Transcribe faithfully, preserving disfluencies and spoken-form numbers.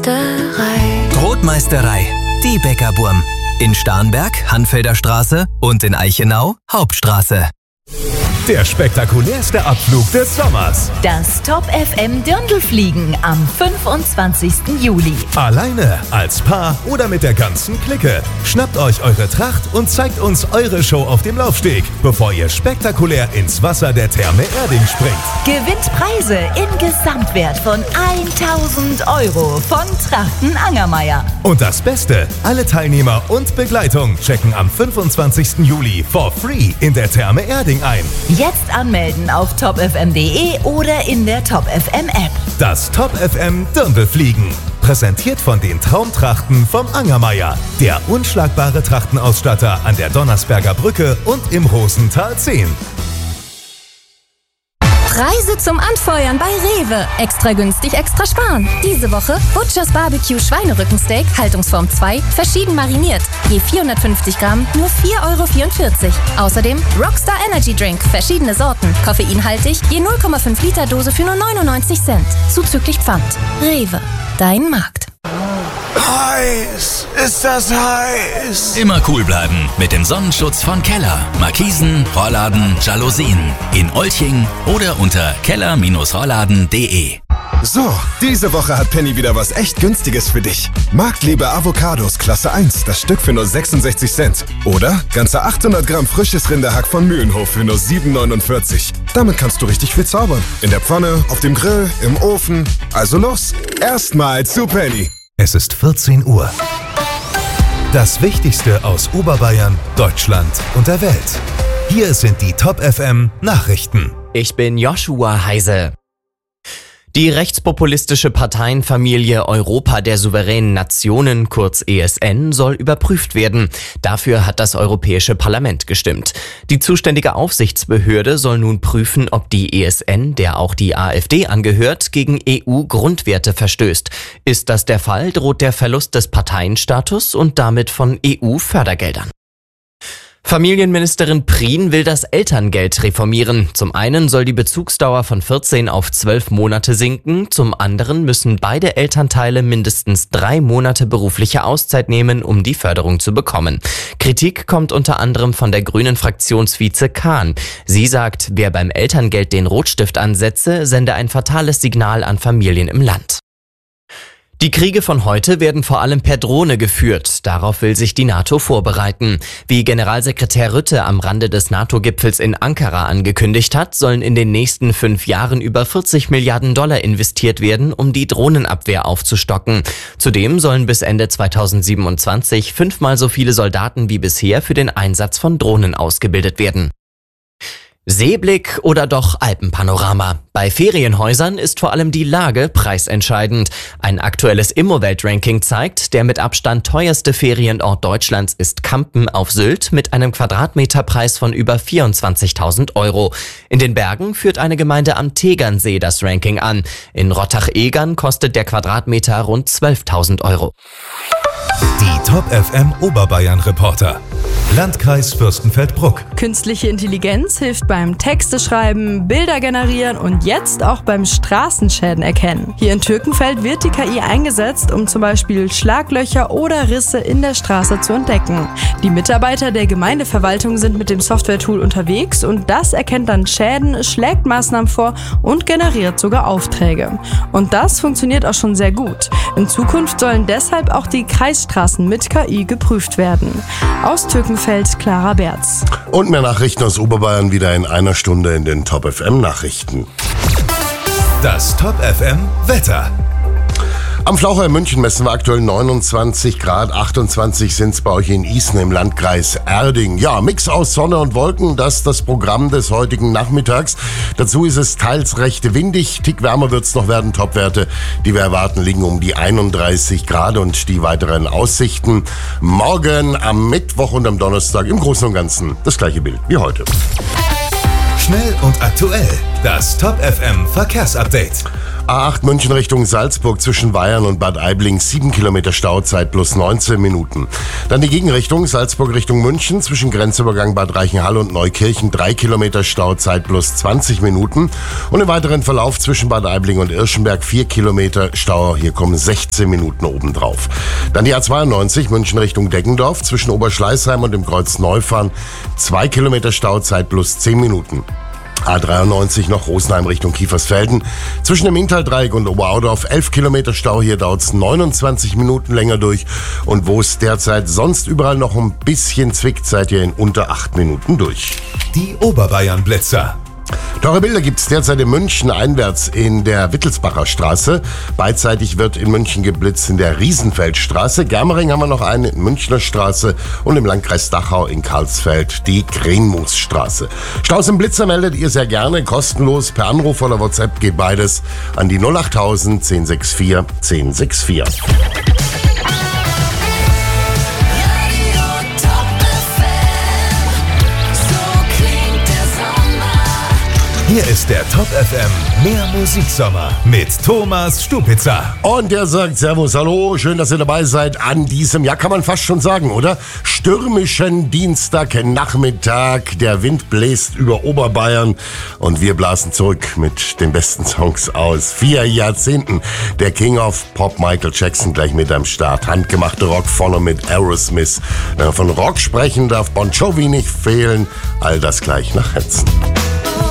Brotmeisterei, die Bäckerburm. In Starnberg, Hanfelder Straße und in Eichenau, Hauptstraße. Der spektakulärste Abflug des Sommers. Das Top F M Dirndlfliegen am fünfundzwanzigsten Juli. Alleine, als Paar oder mit der ganzen Clique. Schnappt euch eure Tracht und zeigt uns eure Show auf dem Laufsteg, bevor ihr spektakulär ins Wasser der Therme Erding springt. Gewinnt Preise im Gesamtwert von tausend Euro von Trachten Angermeier. Und das Beste, alle Teilnehmer und Begleitung checken am fünfundzwanzigsten Juli for free in der Therme Erding ein. Jetzt anmelden auf top f m punkt d e oder in der Top F M App. Das Top F M Dirndlfliegen. Präsentiert von den Traumtrachten vom Angermeier. Der unschlagbare Trachtenausstatter an der Donnersberger Brücke und im Rosental zehn. Preise zum Anfeuern bei Rewe. Extra günstig, extra sparen. Diese Woche Butchers Barbecue Schweinerückensteak, Haltungsform zwei, verschieden mariniert. Je vierhundertfünfzig Gramm, nur vier Euro vierundvierzig. Außerdem Rockstar Energy Drink, verschiedene Sorten. Koffeinhaltig, je null Komma fünf Liter Dose für nur neunundneunzig Cent. Zuzüglich Pfand. Rewe, dein Markt. Heiß, ist das heiß. Immer cool bleiben mit dem Sonnenschutz von Keller. Markisen, Rollladen, Jalousien. In Olching oder unter keller Bindestrich rollladen punkt d e. So, diese Woche hat Penny wieder was echt Günstiges für dich. Marktliebe Avocados Klasse eins, das Stück für nur sechsundsechzig Cent. Oder ganze achthundert Gramm frisches Rinderhack von Mühlenhof für nur sieben neunundvierzig. Damit kannst du richtig viel zaubern. In der Pfanne, auf dem Grill, im Ofen. Also los, erstmal zu Penny. Es ist vierzehn Uhr. Das Wichtigste aus Oberbayern, Deutschland und der Welt. Hier sind die Top F M Nachrichten. Ich bin Joshua Heise. Die rechtspopulistische Parteienfamilie Europa der souveränen Nationen, kurz E S N, soll überprüft werden. Dafür hat das Europäische Parlament gestimmt. Die zuständige Aufsichtsbehörde soll nun prüfen, ob die E S N, der auch die AfD angehört, gegen E U-Grundwerte verstößt. Ist das der Fall, droht der Verlust des Parteienstatus und damit von E U-Fördergeldern. Familienministerin Prien will das Elterngeld reformieren. Zum einen soll die Bezugsdauer von vierzehn auf zwölf Monate sinken, zum anderen müssen beide Elternteile mindestens drei Monate berufliche Auszeit nehmen, um die Förderung zu bekommen. Kritik kommt unter anderem von der grünen Fraktionsvize Kahn. Sie sagt, wer beim Elterngeld den Rotstift ansetze, sende ein fatales Signal an Familien im Land. Die Kriege von heute werden vor allem per Drohne geführt. Darauf will sich die NATO vorbereiten. Wie Generalsekretär Rutte am Rande des NATO-Gipfels in Ankara angekündigt hat, sollen in den nächsten fünf Jahren über vierzig Milliarden Dollar investiert werden, um die Drohnenabwehr aufzustocken. Zudem sollen bis Ende zweitausendsiebenundzwanzig fünfmal so viele Soldaten wie bisher für den Einsatz von Drohnen ausgebildet werden. Seeblick oder doch Alpenpanorama? Bei Ferienhäusern ist vor allem die Lage preisentscheidend. Ein aktuelles Immowelt-Ranking zeigt, der mit Abstand teuerste Ferienort Deutschlands ist Kampen auf Sylt mit einem Quadratmeterpreis von über vierundzwanzigtausend Euro. In den Bergen führt eine Gemeinde am Tegernsee das Ranking an. In Rottach-Egern kostet der Quadratmeter rund zwölftausend Euro. Die Top F M Oberbayern Reporter. Landkreis Fürstenfeldbruck. Künstliche Intelligenz hilft beim Texte schreiben, Bilder generieren und jetzt auch beim Straßenschäden erkennen. Hier in Türkenfeld wird die K I eingesetzt, um zum Beispiel Schlaglöcher oder Risse in der Straße zu entdecken. Die Mitarbeiter der Gemeindeverwaltung sind mit dem Software-Tool unterwegs und das erkennt dann Schäden, schlägt Maßnahmen vor und generiert sogar Aufträge. Und das funktioniert auch schon sehr gut. In Zukunft sollen deshalb auch die Kreisstraßen mit K I geprüft werden. Aus Türkenfeld Clara Berz. Und mehr Nachrichten aus Oberbayern wieder in einer Stunde in den Top F M Nachrichten. Das Top F M Wetter. Am Flaucher in München messen wir aktuell neunundzwanzig Grad, achtundzwanzig sind es bei euch in Isen im Landkreis Erding. Ja, Mix aus Sonne und Wolken, das ist das Programm des heutigen Nachmittags. Dazu ist es teils recht windig, Tick wärmer wird es noch werden. Topwerte, die wir erwarten, liegen um die einunddreißig Grad und die weiteren Aussichten morgen am Mittwoch und am Donnerstag im Großen und Ganzen das gleiche Bild wie heute. Schnell und aktuell. Das Top F M Verkehrsupdate. A acht München Richtung Salzburg zwischen Weyern und Bad Aibling, sieben Kilometer Stauzeit plus neunzehn Minuten. Dann die Gegenrichtung, Salzburg Richtung München zwischen Grenzübergang Bad Reichenhall und Neukirchen, drei Kilometer Stauzeit plus zwanzig Minuten. Und im weiteren Verlauf zwischen Bad Aibling und Irschenberg, vier Kilometer Stau, hier kommen sechzehn Minuten obendrauf. Dann die A zweiundneunzig München Richtung Deggendorf zwischen Oberschleißheim und dem Kreuz Neufahren, zwei Kilometer Stauzeit plus zehn Minuten. A dreiundneunzig noch Rosenheim Richtung Kiefersfelden. Zwischen dem Inntal-Dreieck und Oberaudorf elf Kilometer Stau. Hier dauert es neunundzwanzig Minuten länger durch. Und wo es derzeit sonst überall noch ein bisschen zwickt, seid ihr in unter acht Minuten durch. Die Oberbayern-Blitzer. Teure Bilder gibt's derzeit in München einwärts in der Wittelsbacher Straße. Beidseitig wird in München geblitzt in der Riesenfeldstraße. Germering haben wir noch eine in Münchner Straße und im Landkreis Dachau in Karlsfeld die Krenmusstraße. Staus im Blitzer meldet ihr sehr gerne, kostenlos per Anruf oder WhatsApp geht beides an die null achttausend zehn sechs vier zehn sechs vier. Hier ist der Top F M Mehr Musiksommer mit Thomas Stupitzer. Und der sagt Servus, hallo, schön, dass ihr dabei seid an diesem, ja kann man fast schon sagen, oder? Stürmischen Dienstagnachmittag. Der Wind bläst über Oberbayern und wir blasen zurück mit den besten Songs aus vier Jahrzehnten. Der King of Pop Michael Jackson gleich mit am Start. Handgemachte Rock vorne mit Aerosmith. Wenn wir von Rock sprechen, darf Bon Jovi nicht fehlen. All das gleich nach Herzen.